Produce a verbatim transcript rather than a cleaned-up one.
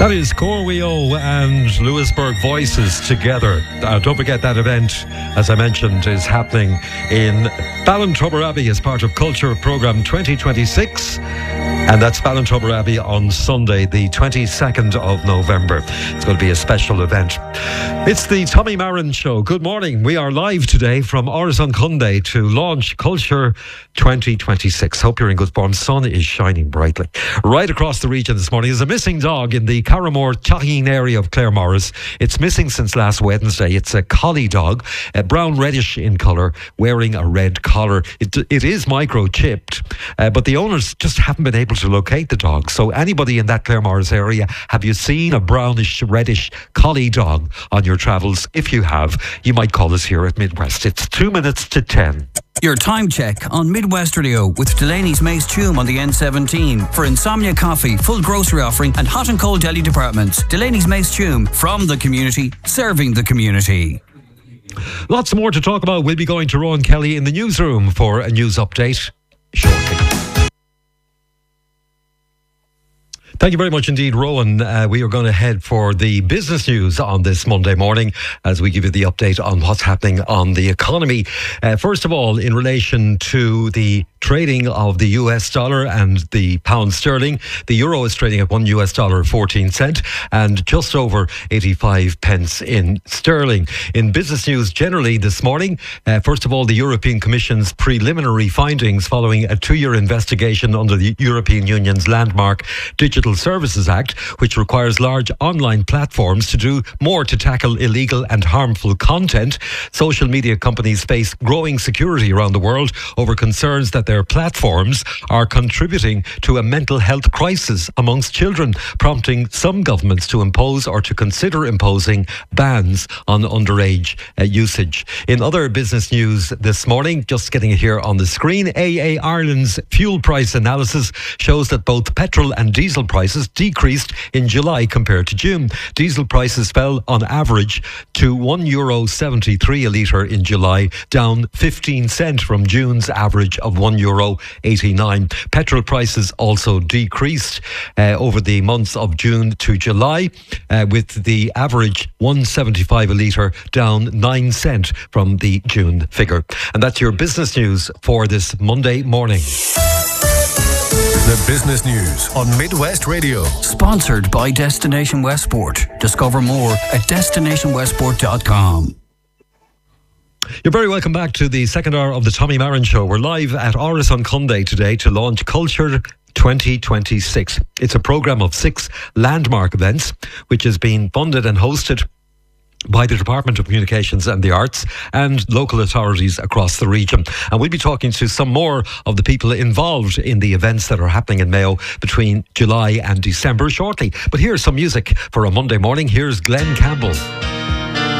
That is Corweo and Lewisburg Voices together. Uh, don't forget that event, as I mentioned, is happening in Ballintubber Abbey as part of Culture Programme twenty twenty-six. And that's Ballintubber Abbey on Sunday, the twenty-second of November. It's going to be a special event. It's the Tommy Marin Show. Good morning. We are live today from Áras an Chondae to launch Culture twenty twenty-six. Hope you're in good form. Sun is shining brightly. Right across the region this morning is a missing dog in the Carramore Taheen area of Claremorris. It's missing since last Wednesday. It's a collie dog, uh, brown reddish in colour, wearing a red collar. It, it is microchipped, uh, but the owners just haven't been able to locate the dog. So anybody in that Claremorris area, have you seen a brownish reddish collie dog on your travels? If you have, you might call us here at Midwest. It's two minutes to ten. Your time check on Midwest Radio with Delaney's Mace Tume on the N seventeen for Insomnia Coffee, full grocery offering and hot and cold deli departments. Delaney's Mace Tume, from the community, serving the community. Lots more to talk about. We'll be going to Rowan Kelly in the newsroom for a news update shortly. Thank you very much indeed, Rowan. Uh, we are going to head for the business news on this Monday morning as we give you the update on what's happening on the economy. Uh, first of all, in relation to the trading of the U S dollar and the pound sterling, the euro is trading at one U S dollar fourteen cent and just over eighty-five pence in sterling. In business news generally this morning, uh, first of all, the European Commission's preliminary findings following a two-year investigation under the European Union's landmark Digital Services Act, which requires large online platforms to do more to tackle illegal and harmful content. Social media companies face growing security around the world over concerns that their platforms are contributing to a mental health crisis amongst children, prompting some governments to impose or to consider imposing bans on underage uh, usage. In other business news this morning, just getting it here on the screen, A A Ireland's fuel price analysis shows that both petrol and diesel prices decreased in July compared to June. Diesel prices fell on average to one euro seventy-three a litre in July, down fifteen cent from June's average of one euro eighty-nine. Petrol prices also decreased uh, over the months of June to July, uh, with the average one seventy-five a litre, down nine cent from the June figure. And that's your business news for this Monday morning. The business news on Midwest Radio. Sponsored by Destination Westport. Discover more at destination westport dot com. You're very welcome back to the second hour of the Tommy Marin Show. We're live at Áras an Chondae today to launch Culture twenty twenty-six. It's a programme of six landmark events which has been funded and hosted by the Department of Communications and the Arts and local authorities across the region. And we'll be talking to some more of the people involved in the events that are happening in Mayo between July and December shortly. But here's some music for a Monday morning. Here's Glenn Campbell.